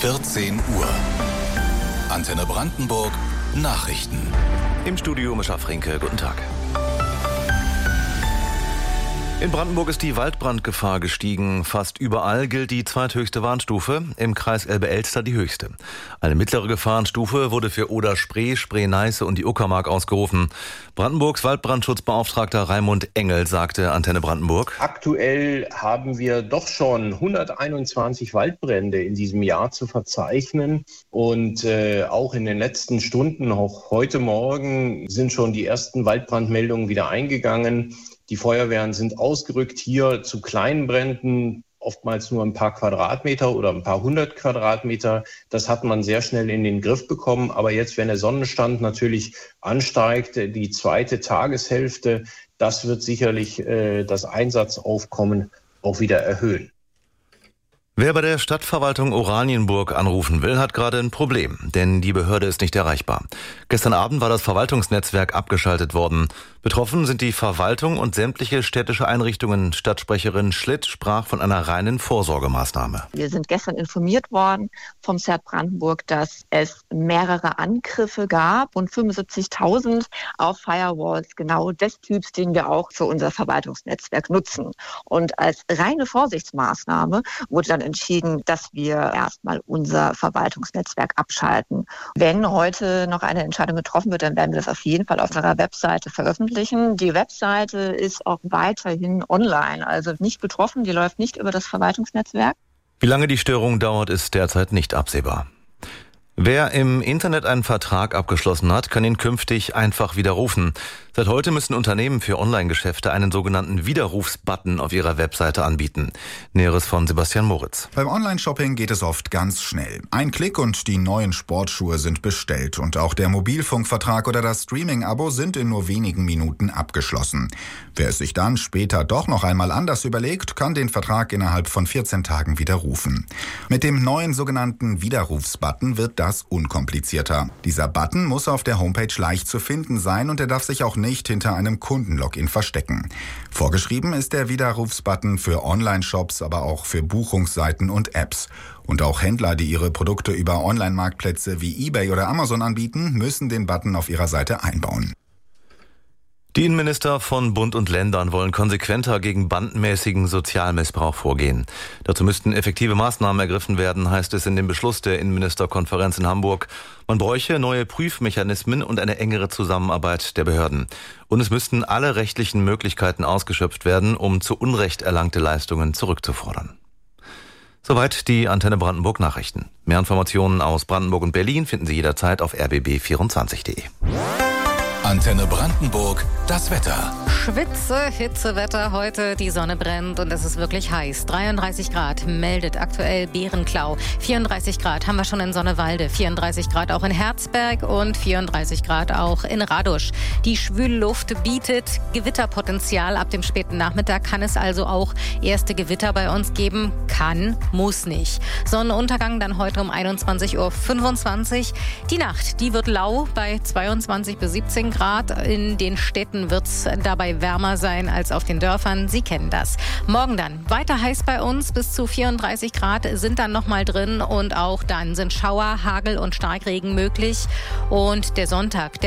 14 Uhr. Antenne Brandenburg Nachrichten. Im Studio Mischa Frinke, guten Tag. In Brandenburg ist die Waldbrandgefahr gestiegen. Fast überall gilt die zweithöchste Warnstufe, im Kreis Elbe-Elster die höchste. Eine mittlere Gefahrenstufe wurde für Oder-Spree, Spree-Neiße und die Uckermark ausgerufen. Brandenburgs Waldbrandschutzbeauftragter Raimund Engel sagte Antenne Brandenburg: Aktuell haben wir doch schon 121 Waldbrände in diesem Jahr zu verzeichnen. Und auch in den letzten Stunden, auch heute Morgen, sind schon die ersten Waldbrandmeldungen wieder eingegangen. Die Feuerwehren sind ausgerückt hier zu kleinen Bränden, oftmals nur ein paar Quadratmeter oder ein paar hundert Quadratmeter. Das hat man sehr schnell in den Griff bekommen. Aber jetzt, wenn der Sonnenstand natürlich ansteigt, die zweite Tageshälfte, das wird sicherlich das Einsatzaufkommen auch wieder erhöhen. Wer bei der Stadtverwaltung Oranienburg anrufen will, hat gerade ein Problem, denn die Behörde ist nicht erreichbar. Gestern Abend war das Verwaltungsnetzwerk abgeschaltet worden. Betroffen sind die Verwaltung und sämtliche städtische Einrichtungen. Stadtsprecherin Schlitt sprach von einer reinen Vorsorgemaßnahme. Wir sind gestern informiert worden vom CERT Brandenburg, dass es mehrere Angriffe gab und 75.000 auf Firewalls genau des Typs, den wir auch für unser Verwaltungsnetzwerk nutzen. Und als reine Vorsichtsmaßnahme wurde dann entschieden, dass wir erstmal unser Verwaltungsnetzwerk abschalten. Wenn heute noch eine Entscheidung getroffen wird, dann werden wir das auf jeden Fall auf unserer Webseite veröffentlichen. Die Webseite ist auch weiterhin online, also nicht betroffen, die läuft nicht über das Verwaltungsnetzwerk. Wie lange die Störung dauert, ist derzeit nicht absehbar. Wer im Internet einen Vertrag abgeschlossen hat, kann ihn künftig einfach widerrufen. Seit heute müssen Unternehmen für Online-Geschäfte einen sogenannten Widerrufsbutton auf ihrer Webseite anbieten. Näheres von Sebastian Moritz. Beim Online-Shopping geht es oft ganz schnell. Ein Klick und die neuen Sportschuhe sind bestellt. Und auch der Mobilfunkvertrag oder das Streaming-Abo sind in nur wenigen Minuten abgeschlossen. Wer es sich dann später doch noch einmal anders überlegt, kann den Vertrag innerhalb von 14 Tagen widerrufen. Mit dem neuen sogenannten Widerrufsbutton wird das unkomplizierter. Dieser Button muss auf der Homepage leicht zu finden sein und er darf sich auch nicht hinter einem Kundenlogin verstecken. Vorgeschrieben ist der Widerrufsbutton für Online-Shops, aber auch für Buchungsseiten und Apps. Und auch Händler, die ihre Produkte über Online-Marktplätze wie eBay oder Amazon anbieten, müssen den Button auf ihrer Seite einbauen. Die Innenminister von Bund und Ländern wollen konsequenter gegen bandenmäßigen Sozialmissbrauch vorgehen. Dazu müssten effektive Maßnahmen ergriffen werden, heißt es in dem Beschluss der Innenministerkonferenz in Hamburg. Man bräuche neue Prüfmechanismen und eine engere Zusammenarbeit der Behörden. Und es müssten alle rechtlichen Möglichkeiten ausgeschöpft werden, um zu Unrecht erlangte Leistungen zurückzufordern. Soweit die Antenne Brandenburg Nachrichten. Mehr Informationen aus Brandenburg und Berlin finden Sie jederzeit auf rbb24.de. Antenne Brandenburg, das Wetter. Schwitze, Hitzewetter heute, die Sonne brennt und es ist wirklich heiß. 33 Grad meldet aktuell Bärenklau. 34 Grad haben wir schon in Sonnewalde, 34 Grad auch in Herzberg und 34 Grad auch in Radusch. Die schwüle Luft bietet Gewitterpotenzial. Ab dem späten Nachmittag kann es also auch erste Gewitter bei uns geben. Kann, muss nicht. Sonnenuntergang dann heute um 21.25 Uhr. Die Nacht, die wird lau bei 22 bis 17 Grad. In den Städten wird es dabei wärmer sein als auf den Dörfern. Sie kennen das. Morgen dann weiter heiß bei uns. Bis zu 34 Grad sind dann nochmal drin. Und auch dann sind Schauer, Hagel und Starkregen möglich. Und der Sonntag,